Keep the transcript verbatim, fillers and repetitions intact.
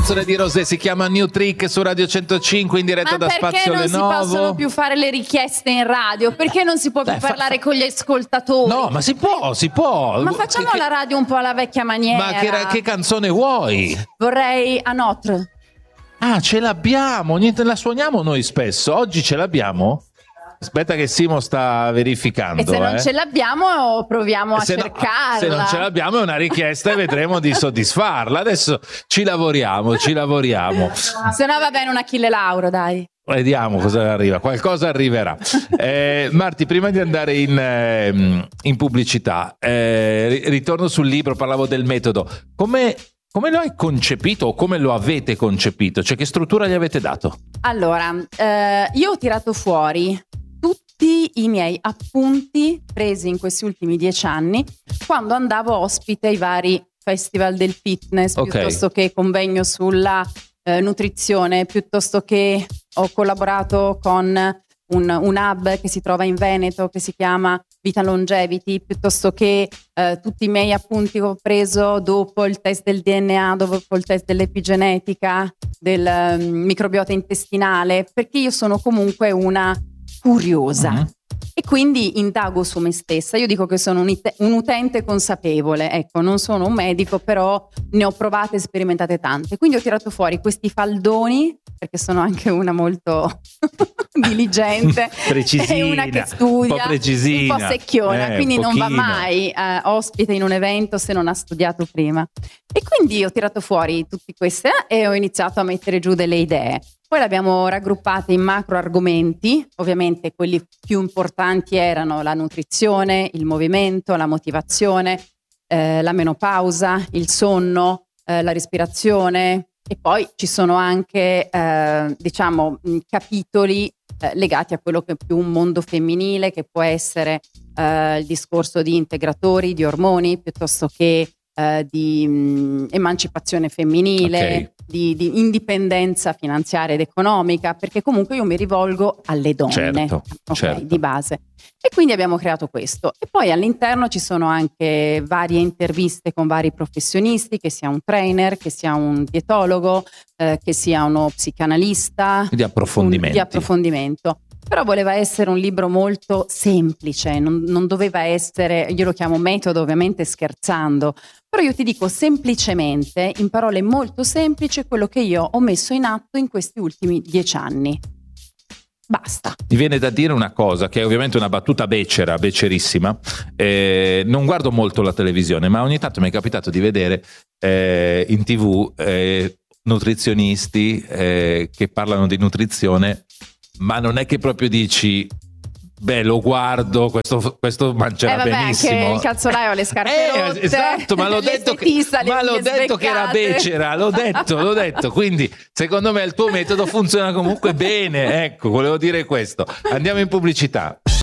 canzone di Rosé si chiama New Trick su Radio centocinque in diretta Ma da Spazio Lenovo. Lenovo. Ma perché non si possono più fare le richieste in radio? Perché non si può più Dai, parlare fa... con gli ascoltatori? No, ma si può, si può. Ma facciamo che... la radio un po' alla vecchia maniera. Ma che, che canzone vuoi? Vorrei a Notre. Ah, ce l'abbiamo, niente, la suoniamo noi spesso. Oggi ce l'abbiamo? Aspetta che Simo sta verificando. E se non eh. ce l'abbiamo proviamo a se cercarla. No, se non ce l'abbiamo è una richiesta e vedremo di soddisfarla. Adesso ci lavoriamo, ci lavoriamo. Se no va bene un Achille Lauro, dai. Vediamo cosa arriva, qualcosa arriverà. Eh, Marti, prima di andare in, eh, in pubblicità, eh, ritorno sul libro, parlavo del metodo. Come... Come lo hai concepito o come lo avete concepito? Cioè, che struttura gli avete dato? Allora, eh, io ho tirato fuori tutti i miei appunti presi in questi ultimi dieci anni quando andavo ospite ai vari festival del fitness, okay. piuttosto che convegno sulla eh, nutrizione, piuttosto che ho collaborato con un, un hub che si trova in Veneto che si chiama Vita Longevity, piuttosto che eh, tutti i miei appunti che ho preso dopo il test del D N A, dopo il test dell'epigenetica, del um, microbiota intestinale, perché io sono comunque una curiosa. Uh-huh. E quindi indago su me stessa. Io dico che sono un, it- un utente consapevole, ecco, non sono un medico, però ne ho provate e sperimentate tante. Quindi ho tirato fuori questi faldoni, perché sono anche una molto diligente, precisina, e una che studia, un po' precisina, un po' secchiona, eh, quindi un non va mai eh, ospite in un evento se non ha studiato prima. E quindi ho tirato fuori tutte queste e ho iniziato a mettere giù delle idee. Poi le abbiamo raggruppate in macro argomenti, ovviamente quelli più importanti erano la nutrizione, il movimento, la motivazione, eh, la menopausa, il sonno, eh, la respirazione, e poi ci sono anche eh, diciamo capitoli eh, legati a quello che è più un mondo femminile, che può essere eh, il discorso di integratori, di ormoni, piuttosto che eh, di mh, emancipazione femminile, okay. di, di indipendenza finanziaria ed economica, perché comunque io mi rivolgo alle donne, certo, okay, certo. di base. E quindi abbiamo creato questo. E poi all'interno ci sono anche varie interviste con vari professionisti, che sia un trainer, che sia un dietologo, eh, che sia uno psicanalista. Di approfondimento. Di approfondimento. Però voleva essere un libro molto semplice, non, non doveva essere, io lo chiamo metodo ovviamente scherzando, però io ti dico semplicemente, in parole molto semplici, quello che io ho messo in atto in questi ultimi dieci anni. Basta. Mi viene da dire una cosa, che è ovviamente una battuta becera, becerissima. Eh, non guardo molto la televisione, ma ogni tanto mi è capitato di vedere eh, in tv eh, nutrizionisti eh, che parlano di nutrizione, ma non è che proprio dici... Beh, lo guardo, questo, questo mangerà eh vabbè, benissimo. Anche il calzolaio ha le scarpe eh, rotte. Esatto, ma l'ho detto che, ma l'ho detto che era becera, l'ho detto, l'ho detto. Quindi, secondo me il tuo metodo funziona comunque bene. Ecco, volevo dire questo. Andiamo in pubblicità.